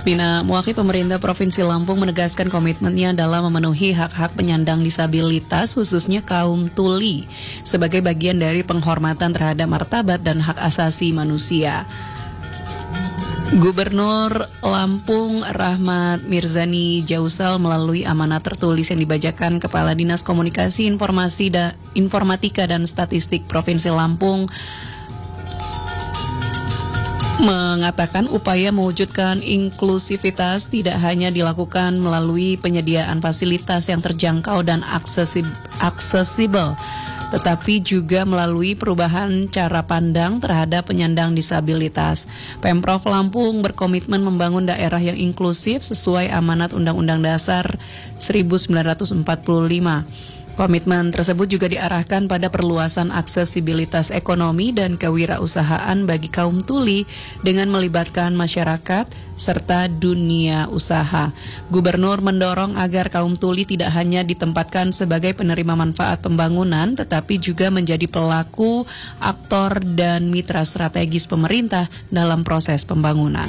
Bina Muakhi, pemerintah Provinsi Lampung menegaskan komitmennya dalam memenuhi hak-hak penyandang disabilitas, khususnya kaum tuli, sebagai bagian dari penghormatan terhadap martabat dan hak asasi manusia. Gubernur Lampung Rahmat Mirzani Jausal melalui amanat tertulis yang dibacakan Kepala Dinas Komunikasi Informatika dan Statistik Provinsi Lampung mengatakan upaya mewujudkan inklusivitas tidak hanya dilakukan melalui penyediaan fasilitas yang terjangkau dan aksesibel, tetapi juga melalui perubahan cara pandang terhadap penyandang disabilitas. Pemprov Lampung berkomitmen membangun daerah yang inklusif sesuai amanat Undang-Undang Dasar 1945. Komitmen tersebut juga diarahkan pada perluasan aksesibilitas ekonomi dan kewirausahaan bagi kaum tuli dengan melibatkan masyarakat serta dunia usaha. Gubernur mendorong agar kaum tuli tidak hanya ditempatkan sebagai penerima manfaat pembangunan, tetapi juga menjadi pelaku, aktor, dan mitra strategis pemerintah dalam proses pembangunan.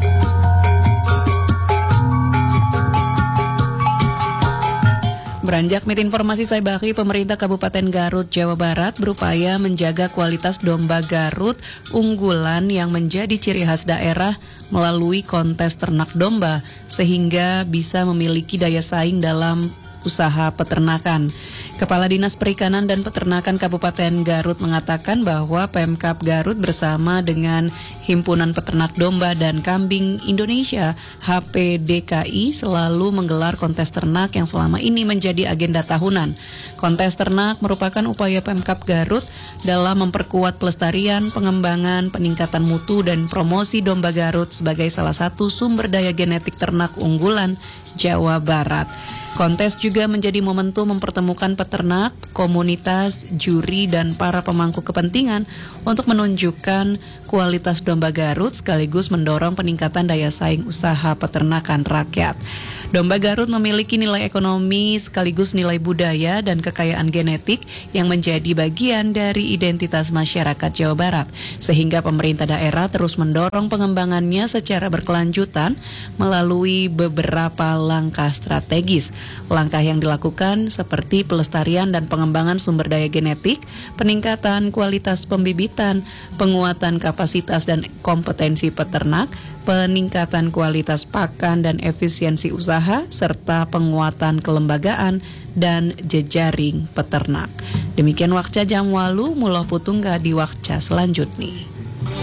Beranjak mit informasi saya bagi, pemerintah Kabupaten Garut, Jawa Barat berupaya menjaga kualitas domba Garut unggulan yang menjadi ciri khas daerah melalui kontes ternak domba sehingga bisa memiliki daya saing dalam usaha peternakan. Kepala Dinas Perikanan dan Peternakan Kabupaten Garut mengatakan bahwa Pemkab Garut bersama dengan Himpunan Peternak Domba dan Kambing Indonesia HPDKI selalu menggelar kontes ternak yang selama ini menjadi agenda tahunan. Kontes ternak merupakan upaya Pemkab Garut dalam memperkuat pelestarian, pengembangan, peningkatan mutu dan promosi domba Garut sebagai salah satu sumber daya genetik ternak unggulan Jawa Barat. Kontes juga menjadi momentum mempertemukan peternak, komunitas, juri, dan para pemangku kepentingan untuk menunjukkan kualitas domba Garut sekaligus mendorong peningkatan daya saing usaha peternakan rakyat. Domba Garut memiliki nilai ekonomi sekaligus nilai budaya dan kekayaan genetik yang menjadi bagian dari identitas masyarakat Jawa Barat, sehingga pemerintah daerah terus mendorong pengembangannya secara berkelanjutan melalui beberapa langkah strategis. Langkah yang dilakukan seperti pelestarian dan pengembangan sumber daya genetik, peningkatan kualitas pembibitan, penguatan kapasitas dan kompetensi peternak, peningkatan kualitas pakan dan efisiensi usaha, serta penguatan kelembagaan dan jejaring peternak. Demikian Wakca Jamwalu, Muloh Putungga di Wakca selanjutnya.